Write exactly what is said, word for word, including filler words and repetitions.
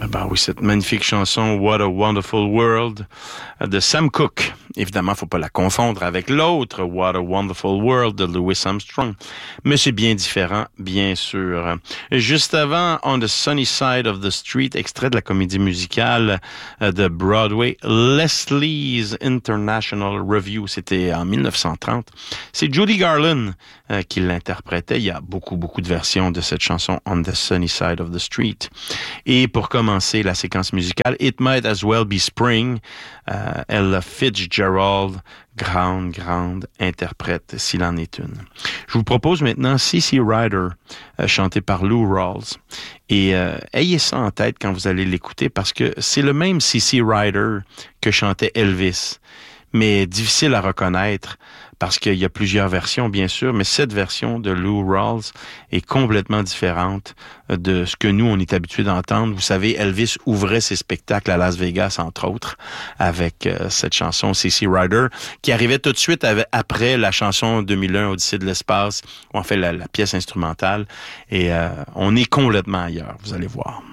Ah ben oui, cette magnifique chanson What a Wonderful World de Sam Cooke. Évidemment, faut pas la confondre avec l'autre What a Wonderful World de Louis Armstrong. Mais c'est bien différent, bien sûr. Juste avant, On the Sunny Side of the Street, extrait de la comédie musicale de Broadway, Leslie's International Review. C'était en dix-neuf cent trente. C'est Judy Garland euh, qui l'interprétait. Il y a beaucoup, beaucoup de versions de cette chanson On the Sunny Side of the Street. Et pour commencer la séquence musicale, It Might As Well Be Spring, euh, Ella Fitzgerald, grande, grande interprète, s'il en est une. Je vous propose maintenant C C Rider, euh, chanté par Lou Rawls. Et euh, ayez ça en tête quand vous allez l'écouter, parce que c'est le même C C Rider que chantait Elvis, mais difficile à reconnaître, parce qu'il y a plusieurs versions, bien sûr, mais cette version de Lou Rawls est complètement différente de ce que nous, on est habitués d'entendre. Vous savez, Elvis ouvrait ses spectacles à Las Vegas, entre autres, avec euh, cette chanson C C Rider, qui arrivait tout de suite avec, après la chanson deux mille un, Odyssée de l'espace, où on fait la, la pièce instrumentale, et euh, on est complètement ailleurs, vous allez voir.